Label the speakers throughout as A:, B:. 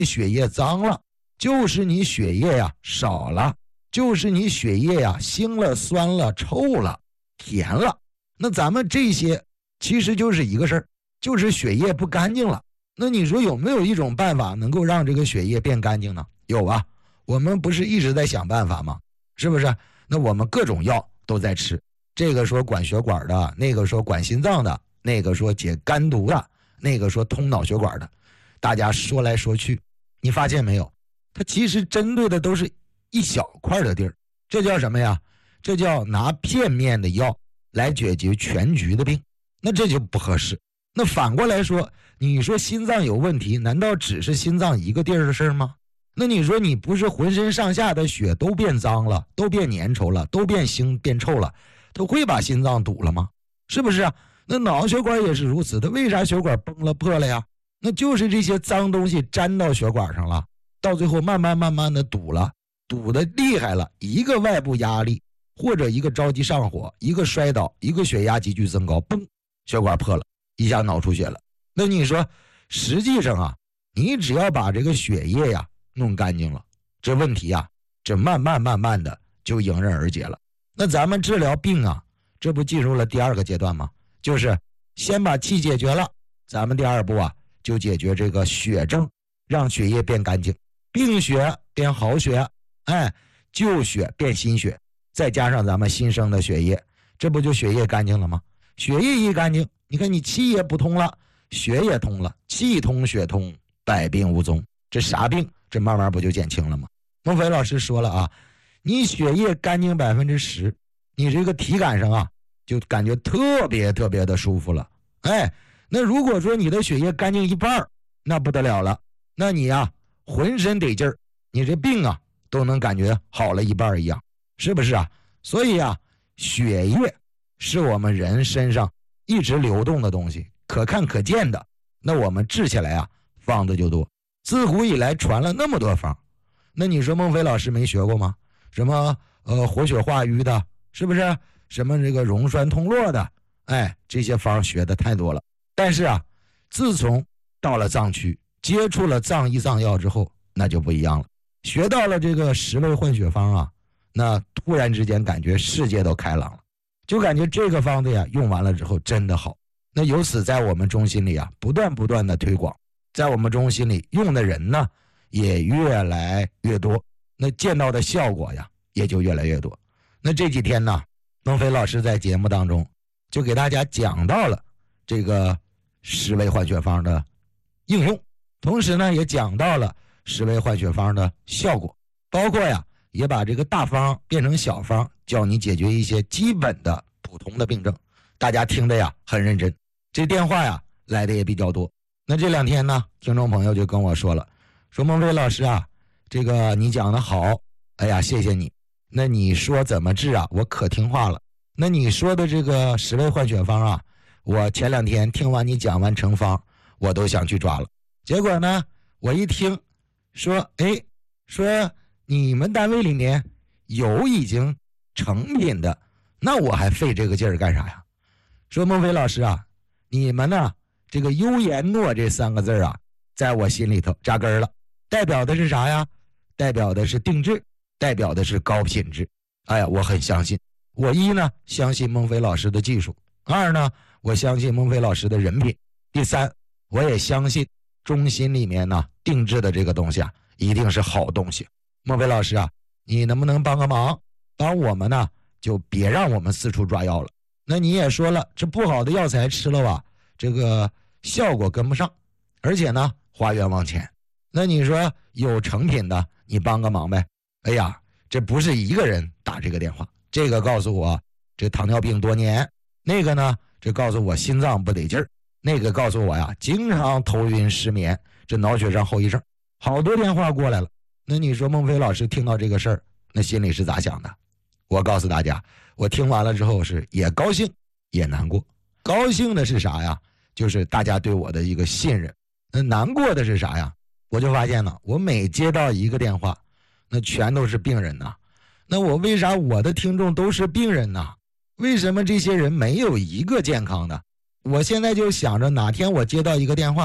A: 血液脏了，就是你血液呀少了，就是你血液呀腥了、酸了、臭了、甜了。那咱们这些其实就是一个事儿，就是血液不干净了。那你说有没有一种办法能够让这个血液变干净呢？有啊，我们不是一直在想办法吗？是不是？那我们各种药都在吃，这个说管血管的，那个说管心脏的，那个说解肝毒的，那个说通脑血管的，大家说来说去，你发现没有？它其实针对的都是一小块的地儿，这叫什么呀？这叫拿片面的药来解决全局的病，那这就不合适。那反过来说，你说心脏有问题，难道只是心脏一个地儿的事吗？那你说你不是浑身上下的血都变脏了，都变粘稠了，都变腥变臭了，它会把心脏堵了吗？是不是啊？那脑血管也是如此，它为啥血管崩了破了呀？那就是这些脏东西粘到血管上了，到最后慢慢的堵了，堵得厉害了，一个外部压力或者一个着急上火，一个摔倒，一个血压急剧增高，嘣，血管破了，一下脑出血了。那你说实际上啊，你只要把这个血液呀弄干净了，这问题啊这慢慢的就迎刃而解了。那咱们治疗病啊，这不进入了第二个阶段吗？就是先把气解决了，咱们第二步啊就解决这个血症，让血液变干净，病血变好血，旧血变新血，再加上咱们新生的血液，这不就血液干净了吗？血液一干净，你看你气也不通了，血也通了，气通血通，百病无踪，这啥病这慢慢不就减轻了吗？孟非老师说了啊，你血液干净10%，你这个体感上啊就感觉特别的舒服了。那如果说你的血液干净一半，那不得了了，那你啊浑身得劲儿，你这病啊都能感觉好了一半一样，是不是啊？所以啊，血液是我们人身上一直流动的东西，可看可见的，那我们治起来啊方子就多。自古以来传了那么多方，那你说孟非老师没学过吗？什么活血化瘀的，是不是？什么这个溶栓通络的，这些方学的太多了。但是啊，自从到了藏区，接触了藏医藏药之后，那就不一样了。学到了这个10味换血方啊，那突然之间感觉世界都开朗了，就感觉这个方子呀用完了之后真的好。那由此在我们中心里啊不断的推广，在我们中心里用的人呢也越来越多，那见到的效果呀也就越来越多。那这几天呢，孟非老师在节目当中就给大家讲到了这个10味换血方的应用，同时呢也讲到了10味换血方的效果，包括呀也把这个大方变成小方，教你解决一些基本的普通的病症。大家听着呀很认真，这电话呀来的也比较多。那这2天呢，听众朋友就跟我说了，说孟非老师啊，这个你讲的好，哎呀谢谢你。那你说怎么治啊，我可听话了。那你说的这个10味换血方啊，我前2天听完你讲完成方，我都想去抓了。结果呢，我一听说说你们单位里面有已经成品的，那我还费这个劲儿干啥呀？说孟非老师啊，你们呢这个优言诺这3个字啊，在我心里头扎根了，代表的是啥呀？代表的是定制，代表的是高品质。哎呀，我很相信。我一呢相信孟非老师的技术，二呢我相信孟非老师的人品，第三我也相信中心里面呢定制的这个东西啊一定是好东西。孟非老师啊，你能不能帮个忙，帮我们呢就别让我们四处抓药了。那你也说了，这不好的药材吃了吧，这个效果跟不上，而且呢花冤枉钱。那你说有成品的你帮个忙呗。哎呀，这不是一个人打这个电话，这个告诉我这糖尿病多年，那个呢这告诉我心脏不得劲儿，那个告诉我呀经常头晕失眠，这脑血栓后遗症，好多电话过来了。那你说孟非老师听到这个事儿，那心里是咋想的？我告诉大家，我听完了之后是也高兴也难过。高兴的是啥呀？就是大家对我的一个信任。那难过的是啥呀？我就发现了，我每接到一个电话，那全都是病人呐。那我为啥我的听众都是病人呢？为什么这些人没有一个健康的？我现在就想着哪天我接到一个电话，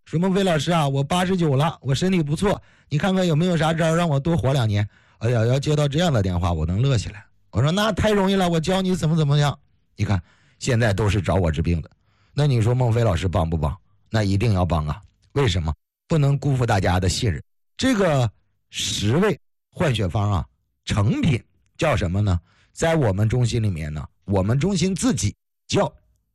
A: 说孟非老师啊，我89了，我身体不错，你看看有没有啥招让我多活2年。哎呀，要接到这样的电话，我能乐起来。我说那太容易了，我教你怎么样。你看现在都是找我治病的，那你说孟非老师帮不帮？那一定要帮啊！为什么？不能辜负大家的信任。这个10味换血方啊，成品叫什么呢？在我们中心里面呢，我们中心自己叫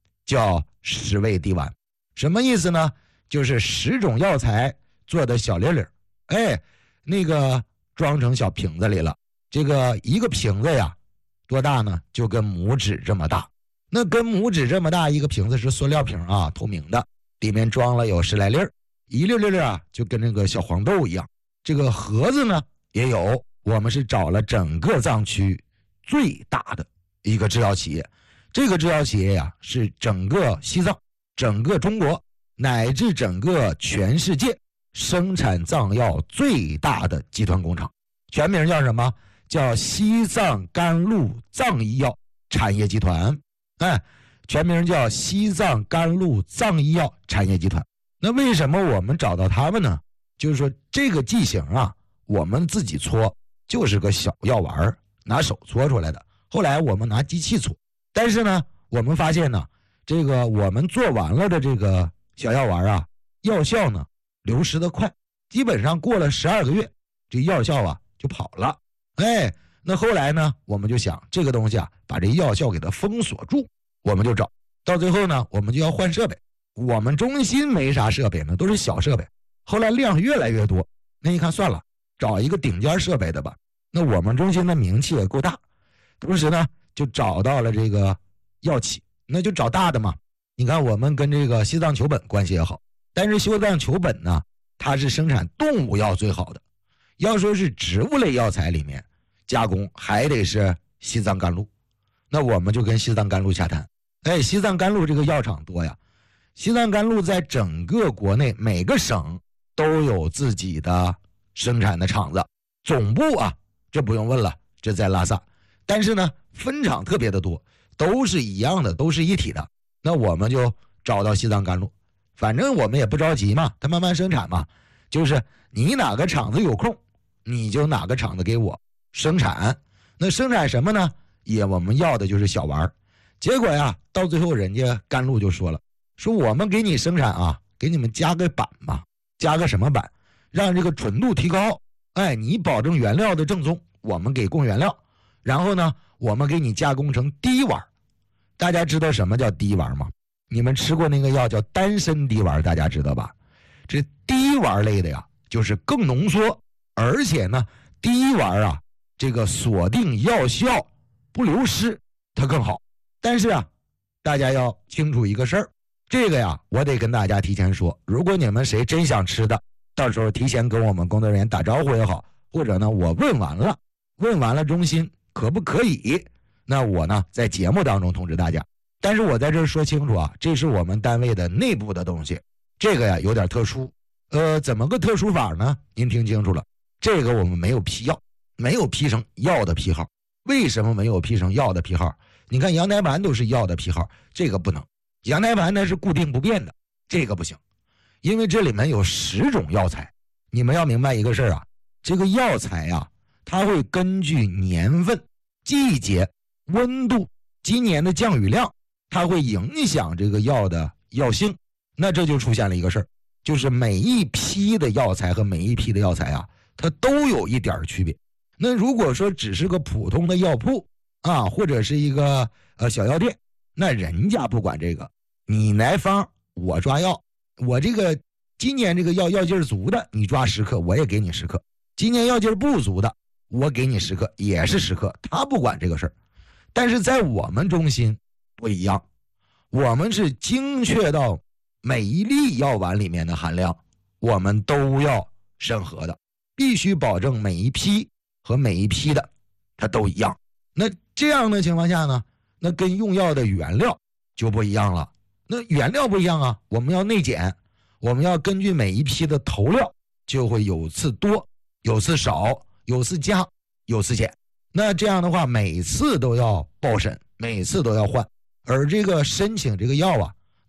A: 10味滴丸。什么意思呢？就是10种药材做的小粒粒，那个装成小瓶子里了。这个一个瓶子呀，多大呢？就跟拇指这么大。那跟拇指这么大一个瓶子是塑料瓶啊，透明的，里面装了有10来粒，一粒粒啊，就跟那个小黄豆一样。这个盒子呢也有，我们是找了整个藏区最大的一个制药企业。这个制药企业呀，是整个西藏、整个中国乃至整个全世界生产藏药最大的集团工厂。全名叫什么？叫西藏甘露藏医药产业集团。全名叫西藏甘露藏医药产业集团。那为什么我们找到他们呢？就是说这个剂型啊，我们自己搓就是个小药丸，拿手搓出来的。后来我们拿机器搓，但是呢，我们发现呢，这个我们做完了的这个小药丸啊，药效呢流失的快，基本上过了12个月，这药效啊就跑了。那后来呢，我们就想这个东西啊，把这药效给它封锁住，我们就找到最后呢，我们就要换设备。我们中心没啥设备呢，都是小设备。后来量越来越多，那一看算了，找一个顶尖设备的吧。那我们中心的名气也够大，同时呢，就找到了这个药企，那就找大的嘛。你看我们跟这个西藏球本关系也好，但是西藏球本呢，它是生产动物药最好的。要说是植物类药材里面加工，还得是西藏甘露。那我们就跟西藏甘露洽谈。西藏甘露这个药厂多呀，西藏甘露在整个国内每个省都有自己的生产的厂子，总部啊，这不用问了，这在拉萨。但是呢，分厂特别的多，都是一样的，都是一体的。那我们就找到西藏甘露，反正我们也不着急嘛，它慢慢生产嘛，就是你哪个厂子有空，你就哪个厂子给我生产。那生产什么呢？我们要的就是小丸。结果呀，到最后人家甘露就说了，说我们给你生产啊，给你们加个板嘛，加个什么板，让这个纯度提高。你保证原料的正宗，我们给供原料，然后呢，我们给你加工成滴丸。大家知道什么叫滴丸吗？你们吃过那个药叫丹参滴丸，大家知道吧？这滴丸类的呀，就是更浓缩，而且呢，滴丸啊，这个锁定药效不流失，它更好。但是啊，大家要清楚一个事儿，这个呀，我得跟大家提前说，如果你们谁真想吃的，到时候提前跟我们工作人员打招呼也好，或者呢，我问完了中心可不可以，那我呢在节目当中通知大家。但是我在这儿说清楚啊，这是我们单位的内部的东西，这个呀有点特殊。怎么个特殊法呢？您听清楚了，这个我们没有批药，没有批成药的批号。为什么没有批成药的批号？你看羊胎盘都是药的批号，这个不能。羊胎盘呢是固定不变的，这个不行，因为这里面有10种药材。你们要明白一个事儿啊，这个药材啊，它会根据年份、季节、温度、今年的降雨量，它会影响这个药的药性。那这就出现了一个事儿，就是每一批的药材和每一批的药材啊，它都有一点区别。那如果说只是个普通的药铺啊，或者是一个小药店，那人家不管这个，你来方我抓药，我这个今年这个药劲儿足的，你抓10克我也给你10克，今年药劲儿不足的，我给你10克也是10克，他不管这个事儿。但是在我们中心不一样，我们是精确到每一粒药丸里面的含量，我们都要审核的，必须保证每一批和每一批的它都一样。那这样的情况下呢，那跟用药的原料就不一样了。那原料不一样啊，我们要内检，我们要根据每一批的投料，就会有次多，有次少，有次加，有次减。那这样的话，每次都要报审，每次都要换。而这个申请这个药啊，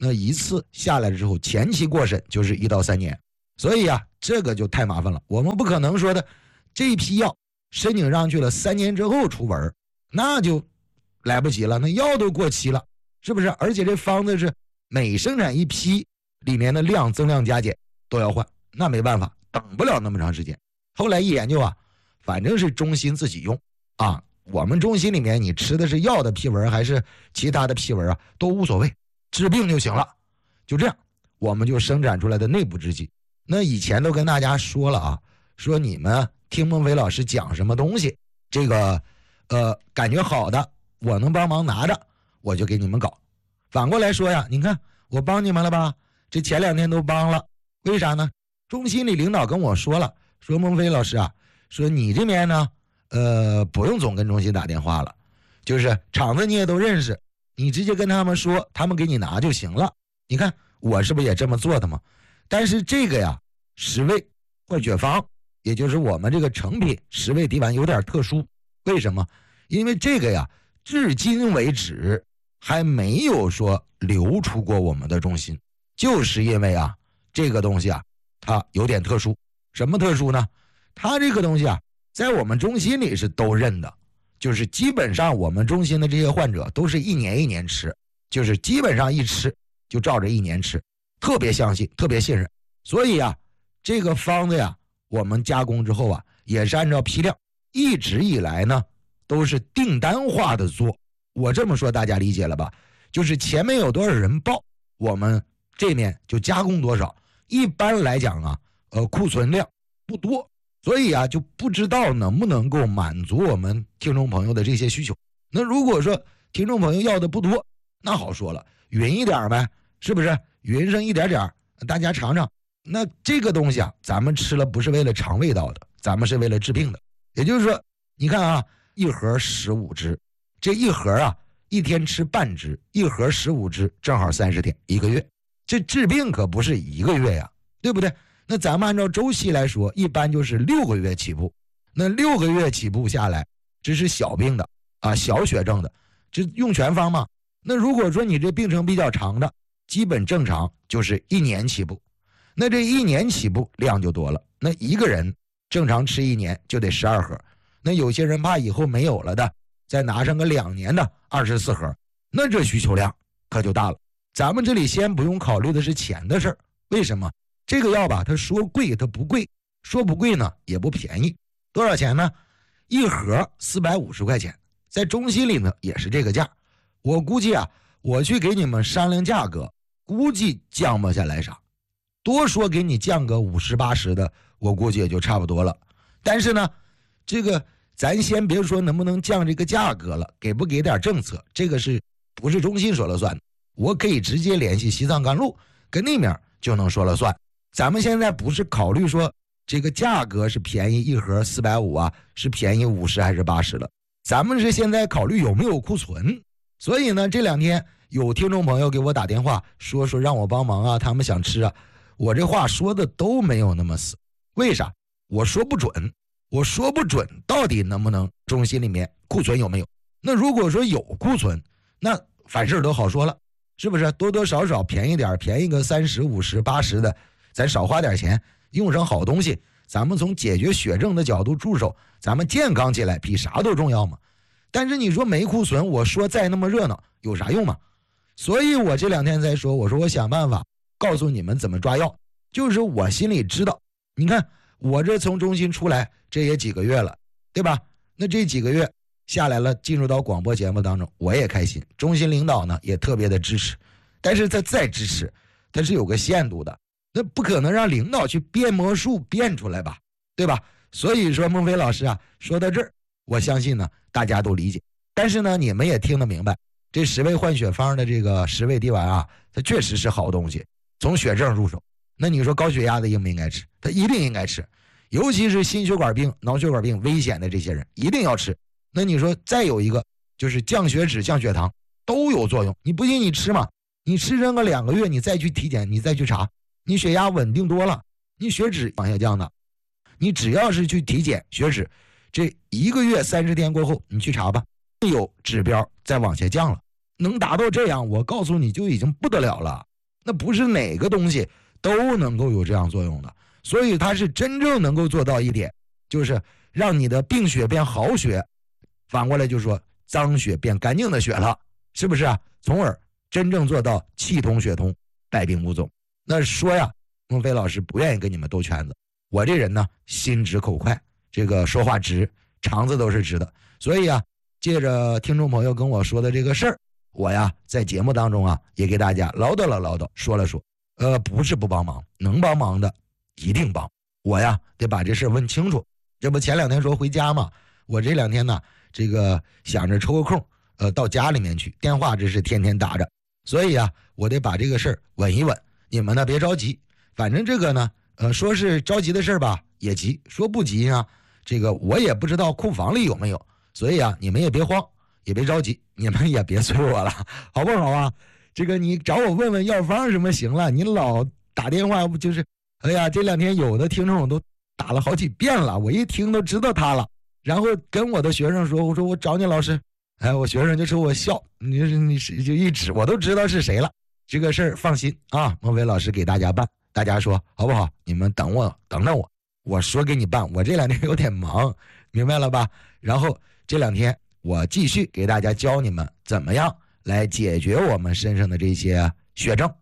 A: 那一次下来之后，前期过审就是1到3年，所以啊，这个就太麻烦了。我们不可能说的这批药申请上去了，3年之后出文，那就来不及了，那药都过期了，是不是？而且这方子是每生产一批，里面的量增量加减都要换，那没办法，等不了那么长时间。后来一研究啊，反正是中心自己用啊，我们中心里面你吃的是药的批文还是其他的批文啊，都无所谓，治病就行了。就这样，我们就生产出来的内部制剂。那以前都跟大家说了啊，说你们听孟非老师讲什么东西，这个感觉好的，我能帮忙拿着，我就给你们搞。反过来说呀，你看我帮你们了吧，这前2天都帮了，为啥呢？中心里领导跟我说了，说孟非老师啊，说你这边呢不用总跟中心打电话了，就是厂子你也都认识，你直接跟他们说，他们给你拿就行了。你看我是不是也这么做的吗？但是这个呀10味换血方，也就是我们这个成品10味滴丸有点特殊。为什么？因为这个呀至今为止还没有说流出过我们的中心，就是因为啊这个东西啊它有点特殊。什么特殊呢？它这个东西啊在我们中心里是都认的，就是基本上我们中心的这些患者都是1年1年吃，就是基本上一吃就照着1年吃，特别相信，特别信任。所以啊这个方子呀我们加工之后啊也是按照批量，一直以来呢都是订单化的做。我这么说大家理解了吧？就是前面有多少人报，我们这面就加工多少。一般来讲啊库存量不多，所以啊就不知道能不能够满足我们听众朋友的这些需求。那如果说听众朋友要的不多，那好说了，匀一点呗，是不是？匀上一点点，大家尝尝。那这个东西啊咱们吃了不是为了尝味道的，咱们是为了治病的。也就是说你看啊，一盒15支，这一盒啊一天吃半支，一盒15支，正好30天，1个月。这治病可不是1个月呀，对不对？那咱们按照周期来说，一般就是6个月起步。那6个月起步下来，这是小病的啊，小血症的，这用全方嘛。那如果说你这病程比较长的，基本正常就是1年起步。那这1年起步量就多了，那一个人正常吃1年就得12盒。那有些人怕以后没有了的，再拿上个2年的24盒，那这需求量可就大了。咱们这里先不用考虑的是钱的事儿，为什么？这个药吧，它说贵它不贵，说不贵呢也不便宜。多少钱呢？一盒450块钱，在中心里呢也是这个价。我估计啊，我去给你们商量价格，估计降不下来啥，多说给你降个50、80的，我估计也就差不多了。但是呢，这个咱先别说能不能降这个价格了，给不给点政策，这个是不是中心说了算的？我可以直接联系西藏甘露，跟那面就能说了算。咱们现在不是考虑说这个价格是便宜一盒450啊，是便宜50还是80了，咱们是现在考虑有没有库存。所以呢，这2天有听众朋友给我打电话说让我帮忙啊，他们想吃啊，我这话说的都没有那么死。为啥？我说不准，我说不准到底能不能中心里面库存有没有。那如果说有库存，那凡事都好说了，是不是？多多少少便宜点，便宜个30、50、80的，咱少花点钱，用上好东西，咱们从解决血症的角度入手，咱们健康起来比啥都重要嘛。但是你说没库存，我说再那么热闹有啥用嘛？所以我这2天才说，我说我想办法告诉你们怎么抓药，就是我心里知道。你看我这从中心出来这也几个月了，对吧？那这几个月下来了，进入到广播节目当中，我也开心，中心领导呢也特别的支持。但是他再支持，他是有个限度的，那不可能让领导去变魔术变出来吧，对吧？所以说孟非老师啊，说到这儿，我相信呢大家都理解。但是呢你们也听得明白，这10味换血方的这个10味滴丸啊，它确实是好东西，从血症入手。那你说高血压的应不应该吃？他一定应该吃，尤其是心血管病、脑血管病危险的这些人一定要吃。那你说再有一个就是降血脂、降血糖都有作用，你不信你吃嘛？你吃上个2个月，你再去体检，你再去查，你血压稳定多了，你血脂往下降的。你只要是去体检血脂，这1个月30天过后你去查吧，有指标再往下降了，能达到这样，我告诉你就已经不得了了。 那不是哪个东西都能够有这样作用的。所以它是真正能够做到一点，就是让你的病血变好血，反过来就说脏血变干净的血了，是不是啊？从而真正做到气通血通，百病无踪。那说呀，孟非老师不愿意跟你们兜圈子，我这人呢心直口快，这个说话直，肠子都是直的，所以啊，借着听众朋友跟我说的这个事儿，我呀在节目当中啊也给大家唠叨了唠叨，说了说，不是不帮忙，能帮忙的一定帮，我呀得把这事问清楚。这不前2天说回家嘛，我这2天呢这个想着抽个空到家里面去，电话这是天天打着，所以啊我得把这个事儿稳一稳。你们呢别着急，反正这个呢说是着急的事儿吧也急，说不急呢这个我也不知道库房里有没有，所以啊你们也别慌，也别着急，你们也别催我了，好不好啊？这个你找我问问药方什么行了，你老打电话不就是，哎呀这2天有的听众都打了好几遍了，我一听都知道他了，然后跟我的学生说，我说我找你老师，哎，我学生就说我笑，你就一指我都知道是谁了。这个事儿放心啊，孟非老师给大家办，大家说好不好？你们等等我，我说给你办，我这2天有点忙，明白了吧？然后这2天我继续给大家教你们怎么样来解决我们身上的这些血症。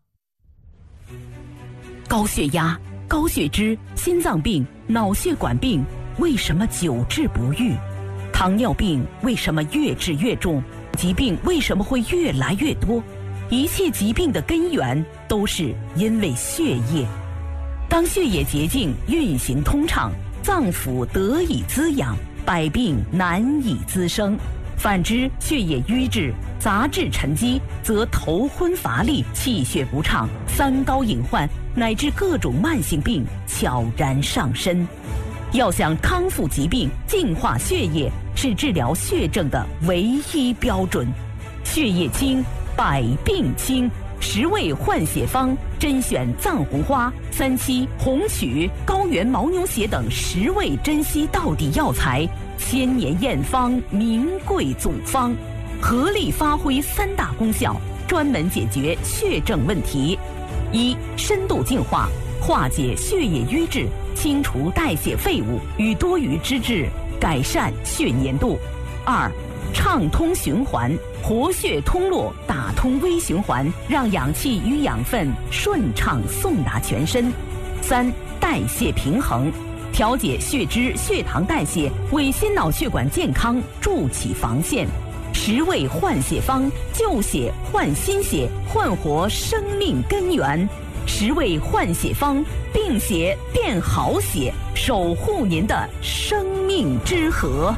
B: 高血压、高血脂、心脏病、脑血管病为什么久治不愈？糖尿病为什么越治越重？疾病为什么会越来越多？一切疾病的根源都是因为血液。当血液洁净运行通畅，脏腑得以滋养，百病难以滋生。反之，血液瘀滞、杂质沉积，则头昏乏力、气血不畅、三高隐患乃至各种慢性病悄然上身。要想康复疾病、净化血液，是治疗血症的唯一标准。血液清，百病清。10味换血方甄选藏红花、3七、红曲、高原牦牛血等10味珍稀道地药材，千年验方，名贵祖方，合力发挥3大功效，专门解决血症问题：一、深度净化，化解血液瘀滞，清除代谢废物与多余脂质，改善血粘度；二、畅通循环，活血通络，打通微循环，让氧气与养分顺畅送达全身；三、代谢平衡，调节血脂、血糖代谢，为心脑血管健康筑起防线。10味换血方，旧血换新血，焕活生命根源。10味换血方，病血变好血，守护您的生命之河。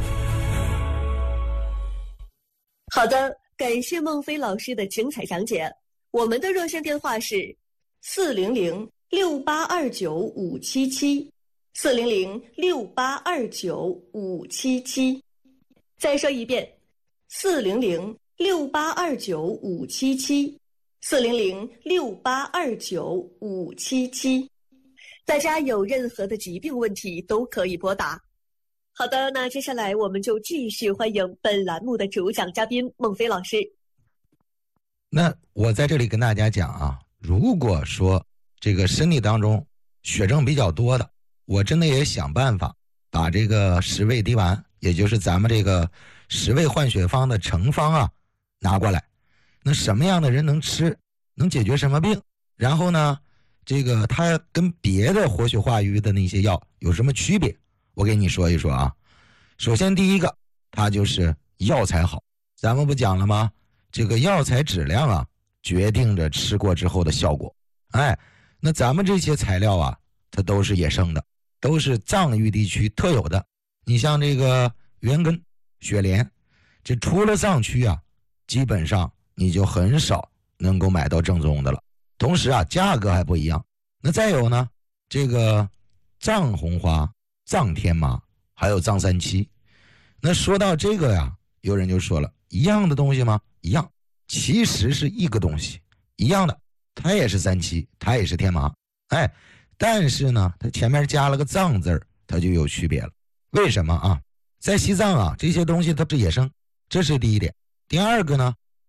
C: 好的，感谢孟非老师的精彩讲解。我们的热线电话是400-6829-577，400-6829-577。再说一遍，400-6829-577，400-6829-577。大家有任何的疾病问题都可以拨打。好的，那接下来我们就继续欢迎本栏目的主讲嘉宾孟非老师。
A: 那我在这里跟大家讲啊，如果说这个身体当中血症比较多的，我真的也想办法把这个10味滴丸，也就是咱们这个10味换血方的成方啊拿过来。那什么样的人能吃，能解决什么病？然后呢，这个它跟别的活血化瘀的那些药有什么区别？我给你说一说啊。首先第一个，它就是药材好，咱们不讲了吗？这个药材质量啊决定着吃过之后的效果。哎，那咱们这些材料啊它都是野生的，都是藏域地区特有的。你像这个圆根、雪莲，这除了藏区啊基本上你就很少能够买到正宗的了，同时啊价格还不一样。那再有呢，这个藏红花、藏天麻还有藏3七。那说到这个呀，有人就说了，一样的东西吗？一样，其实是一个东西，一样的，它也是3七，它也是天麻，哎，但是呢它前面加了个藏字儿，它就有区别了。为什么啊？在西藏啊这些东西它是野生，这是第一点。第二个呢，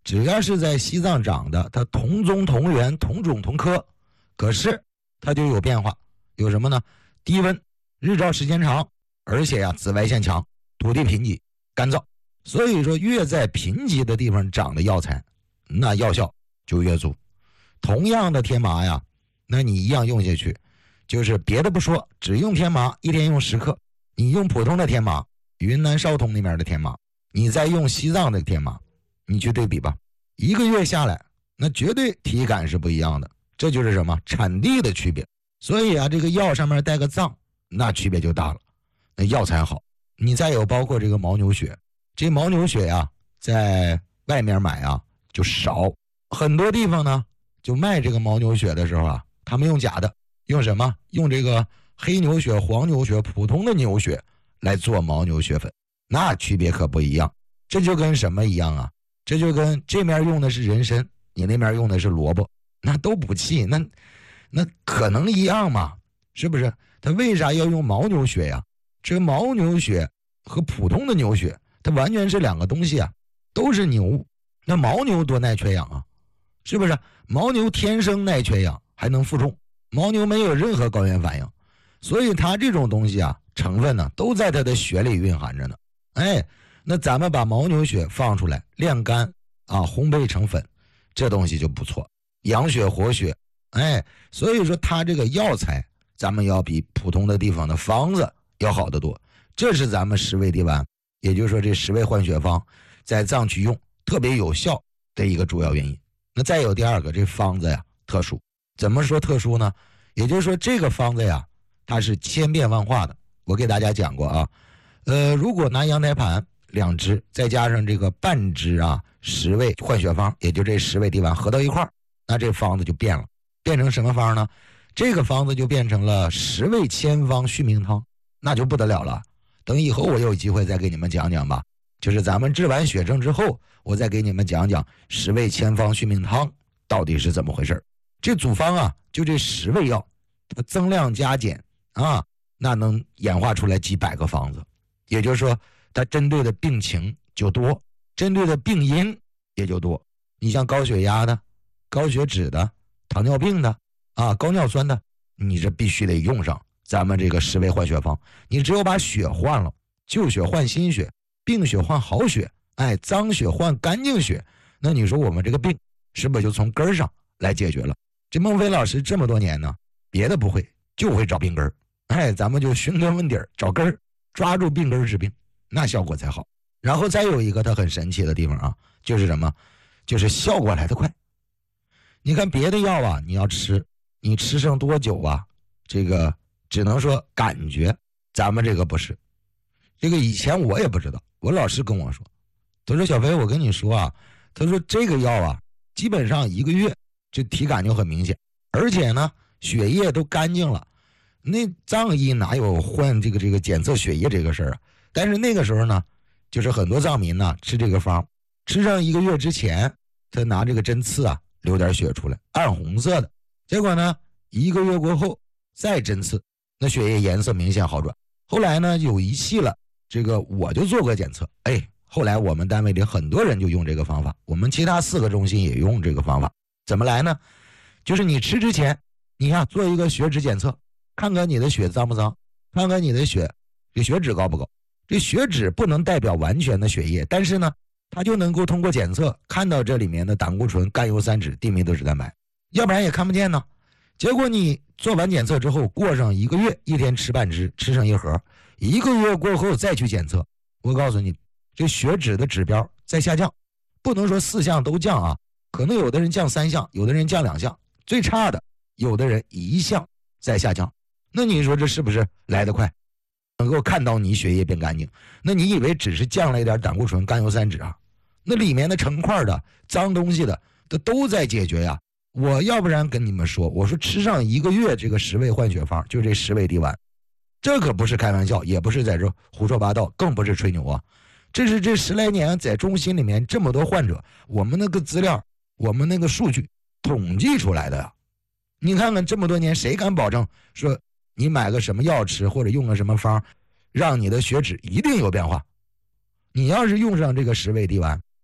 A: 只要是在西藏长的，它同宗同源同种同科，可是它就有变化，有什么呢？低温，日照时间长，而且紫外线强，土地贫瘠干燥。所以说越在贫瘠的地方长的药材，那药效就越足。同样的天麻呀，那你一样用下去，就是别的不说，只用天麻一天用10克，你用普通的天麻，云南昭通那边的天麻，你再用西藏的天麻，你去对比吧，1个月下来，那绝对体感是不一样的。这就是什么？产地的区别。所以啊，这个药上面带个藏，那区别就大了，那药材好。你再有包括这个牦牛血，这牦牛血呀，在外面买啊就少，很多地方呢就卖这个牦牛血的时候啊，他们用假的，用什么？用这个黑牛血、黄牛血、普通的牛血来做牦牛血粉，那区别可不一样。这就跟什么一样啊？这就跟这面用的是人参，你那边用的是萝卜，那都补气，那可能一样吗？是不是？他为啥要用牦牛血呀？这牦牛血和普通的牛血，它完全是两个东西啊，都是牛。那牦牛多耐缺氧啊，是不是？牦牛天生耐缺氧，还能负重，牦牛没有任何高原反应，所以它这种东西啊，成分呢都在它的血里蕴含着呢。哎，那咱们把牦牛血放出来晾干啊，烘焙成粉，这东西就不错，养血活血。哎，所以说它这个药材咱们要比普通的地方的方子要好得多，这是咱们10味地丸，也就是说这10味换血方在藏区用特别有效的一个主要原因。那再有第二个，这方子呀特殊，怎么说特殊呢？也就是说这个方子呀，它是千变万化的。我给大家讲过啊，如果拿羊胎盘2支，再加上这个半支啊10味换血方，也就这10味地丸合到一块儿，那这方子就变了，变成什么方呢？这个方子就变成了10味千方续命汤，那就不得了了。等以后我有机会再给你们讲讲吧，就是咱们治完血症之后，我再给你们讲讲10味千方续命汤到底是怎么回事。这组方啊，就这10味药，它增量加减啊，那能演化出来几百个方子，也就是说它针对的病情就多，针对的病因也就多。你像高血压的、高血脂的、糖尿病的啊、高尿酸的，你这必须得用上咱们这个10味换血方。你只有把血换了，旧血换新血，病血换好血，哎，脏血换干净血，那你说我们这个病是不是就从根儿上来解决了？这孟非老师这么多年呢，别的不会，就会找病根儿。哎，咱们就寻根问底儿，找根儿，抓住病根儿治病，那效果才好。然后再有一个它很神奇的地方啊，就是什么？就是效果来得快。你看别的药啊，你要吃，你吃上多久啊？这个只能说感觉，咱们这个不是。这个以前我也不知道，我老师跟我说，他说小飞，我跟你说啊，他说这个药啊，基本上1个月这体感就很明显，而且呢血液都干净了。那藏医哪有换这个检测血液这个事儿啊？但是那个时候呢，就是很多藏民呢吃这个方，吃上1个月之前，他拿这个针刺啊流点血出来，暗红色的。结果呢1个月过后再针刺，那血液颜色明显好转。后来呢有仪器了，这个我就做过检测，哎，后来我们单位里很多人就用这个方法，我们其他4个中心也用这个方法。怎么来呢？就是你吃之前，你呀做一个血脂检测，看看你的血脏不脏，看看你的血脂高不高。这血脂不能代表完全的血液，但是呢它就能够通过检测看到这里面的胆固醇、甘油三酯、地米德脂蛋白，要不然也看不见呢。结果你做完检测之后，过上1个月，一天吃半支，吃上1盒，1个月过后再去检测，我告诉你，这血脂的指标在下降，不能说4项都降啊，可能有的人降3项，有的人降2项，最差的有的人1项在下降。那你说这是不是来得快？能够看到你血液变干净？那你以为只是降了一点胆固醇、甘油三酯啊？那里面的成块的脏东西的，它都在解决呀。我要不然跟你们说，我说吃上1个月这个10味换血方，就这10味地丸，这可不是开玩笑，也不是在这胡说八道，更不是吹牛啊。这是这10来年在中心里面这么多患者，我们那个资料，我们那个数据统计出来的呀。你看看这么多年，谁敢保证说你买个什么药吃，或者用个什么方，让你的血脂一定有变化？你要是用上这个10味地丸，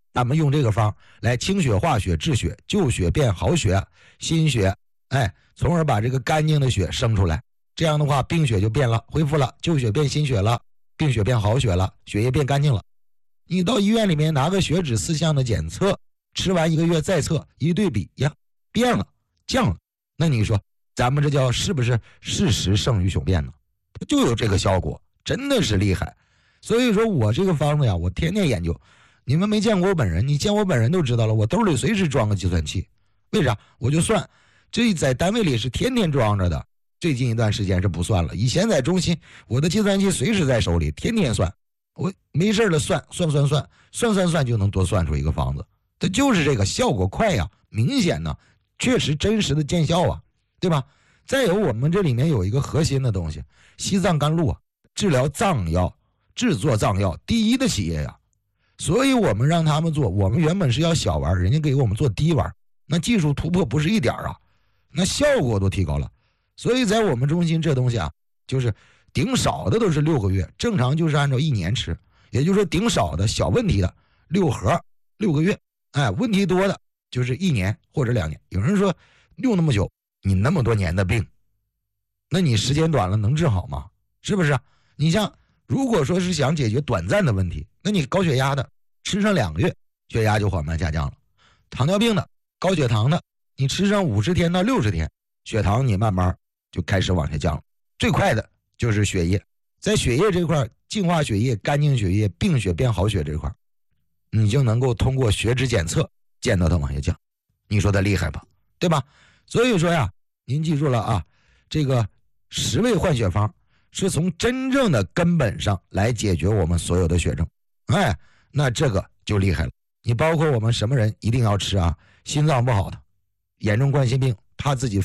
A: 咱们用这个方来清血化血治血，旧血变好血，新血，从而把这个干净的血生出来。这样的话，病血就变了，恢复了，旧血变新血了，病血变好血了，血液变干净了。你到医院里面拿个血脂4项的检测，吃完1个月再测，一对比呀，变了，降了。那你说咱们这叫是不是事实胜于雄辩呢？它就有这个效果，真的是厉害。所以说我这个方子呀，我天天研究。你们没见过我本人，你见我本人都知道了，我兜里随时装个计算器。为啥？我就算，这在单位里是天天装着的，最近一段时间是不算了。以前在中心，我的计算器随时在手里，天天算。我没事了算就能多算出一个方子。它就是这个效果快呀，明显呢，确实真实的见效啊，对吧？再有我们这里面有一个核心的东西，西藏甘露啊，治疗藏药、制作藏药第一的企业呀。所以我们让他们做，我们原本是要小丸，人家给我们做低丸，那技术突破不是一点啊，那效果都提高了。所以在我们中心这东西啊，就是顶少的都是6个月，正常就是按照1年吃，也就是说顶少的小问题的6盒6个月，问题多的就是1年或者2年。有人说用那么久，你那么多年的病，那你时间短了能治好吗？是不是？你像如果说是想解决短暂的问题，那你高血压的吃上2个月，血压就缓慢下降了；糖尿病的、高血糖的，你吃上50天到60天，血糖你慢慢就开始往下降了。最快的就是血液，在血液这块净化血液、干净血液、病血变好血这块，你就能够通过血脂检测见到它往下降。你说它厉害吧？对吧？所以说呀，您记住了啊，这个10味换血方是从真正的根本上来解决我们所有的血症。那这个就厉害了。你包括我们什么人一定要吃啊？心脏不好的、严重冠心病，怕自己